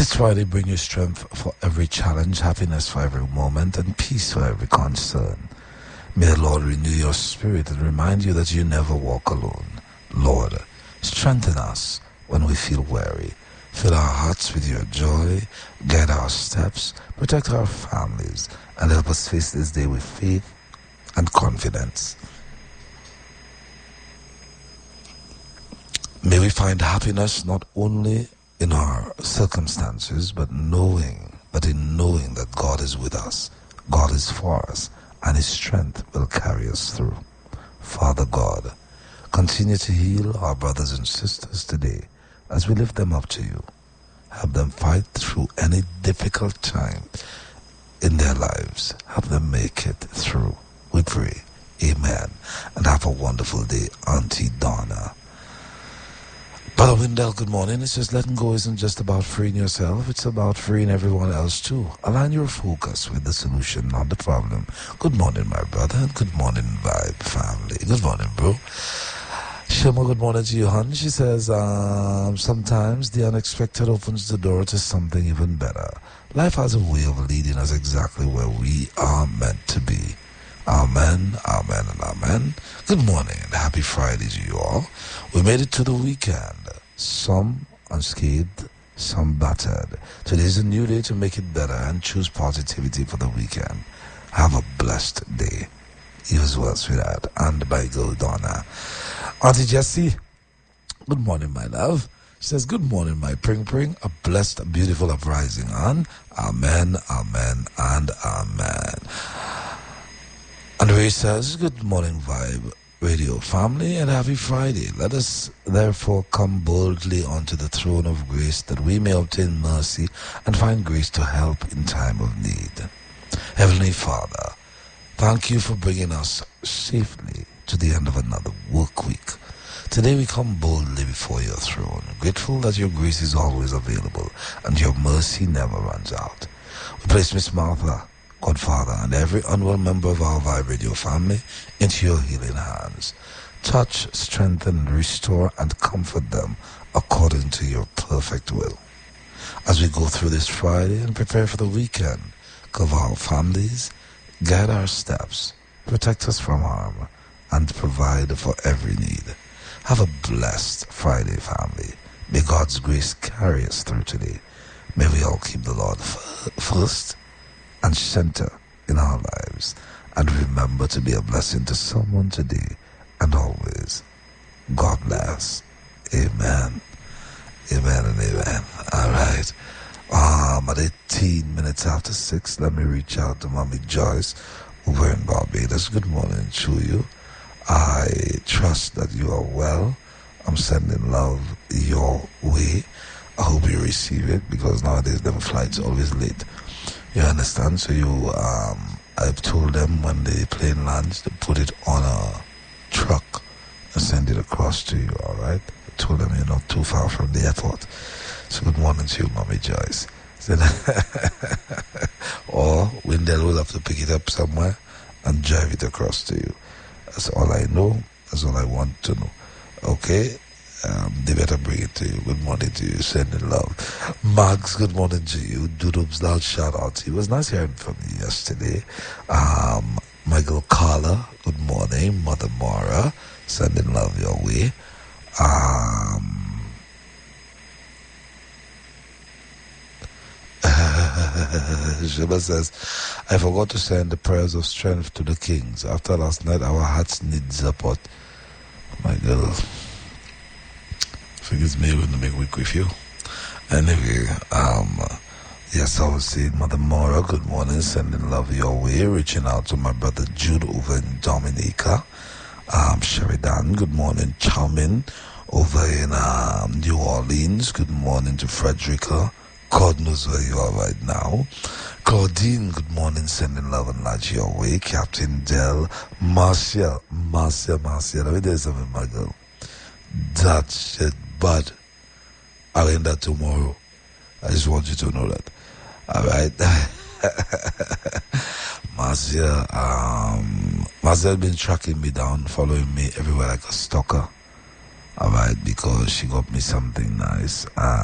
This Friday bring you strength for every challenge, happiness for every moment, and peace for every concern. May the Lord renew your spirit and remind you that you never walk alone. Lord, strengthen us when we feel weary. Fill our hearts with your joy, guide our steps, protect our families, and help us face this day with faith and confidence. May we find happiness not only in our circumstances, but in knowing that God is with us, God is for us, and His strength will carry us through. Father God, continue to heal our brothers and sisters today as we lift them up to you. Help them fight through any difficult time in their lives. Help them make it through. We pray. Amen. And have a wonderful day, Auntie Donna. Brother Wendell, good morning. It says letting go isn't just about freeing yourself, it's about freeing everyone else too. Align your focus with the solution, not the problem. Good morning, my brother, and good morning, Vibe family. Good morning, bro. Shema, good morning to you, hon. She says, sometimes the unexpected opens the door to something even better. Life has a way of leading us exactly where we are meant to be. Amen, amen, and amen. Good morning and happy Friday to you all. We made it to the weekend. Some unscathed, some battered. Today is a new day to make it better and choose positivity for the weekend. Have a blessed day. You as well, sweetheart. And by go, Donna. Auntie Jessie, good morning, my love. She says, good morning, my pring. A blessed, beautiful uprising on. Amen, amen, and amen. And Ray says, good morning, Vibe Radio family, and happy Friday. Let us therefore come boldly onto the throne of grace that we may obtain mercy and find grace to help in time of need. Heavenly Father, thank you for bringing us safely to the end of another work week. Today we come boldly before your throne, grateful that your grace is always available and your mercy never runs out. We place Miss Martha, Godfather, and every unwell member of our Vibe Radio family into your healing hands. Touch, strengthen, restore, and comfort them according to your perfect will. As we go through this Friday and prepare for the weekend, cover our families, guide our steps, protect us from harm, and provide for every need. Have a blessed Friday, family. May God's grace carry us through today. May we all keep the Lord first and center in our lives, and remember to be a blessing to someone today and always. God bless. Amen. Amen and amen. All right. At 18 minutes after 6, let me reach out to Mommy Joyce over in Barbados. Good morning to you. I trust that you are well. I'm sending love your way. I hope you receive it, because nowadays them flights are always late. You understand? So I've told them when the plane lands to put it on a truck and send it across to you, alright? I told them you're not too far from the airport. So good morning to you, Mommy Joyce. Or Wendell will have to pick it up somewhere and drive it across to you. That's all I know. That's all I want to know. Okay? They better bring it to you. Good morning to you. Sending love. Max, good morning to you. Dudub's loud shout out to you. It was nice hearing from you yesterday. Michael Carla, good morning. Mother Mara, sending love your way. Sheba says, I forgot to send the prayers of strength to the kings. After last night, our hearts need support. My girl, forgive me when I make week with you. Anyway, yes, I was saying, Mother Mora, good morning, sending love your way, reaching out to my brother Jude over in Dominica. Sheridan, good morning. Charmin over in New Orleans, good morning to Frederica. God knows where you are right now. Claudine, good morning, sending love and light your way. Captain Dell, Marcia, let me tell you something, my girl. That shit bad. I'll end that tomorrow. I just want you to know that. Alright? Marcia been tracking me down, following me everywhere like a stalker. Alright, because she got me something nice.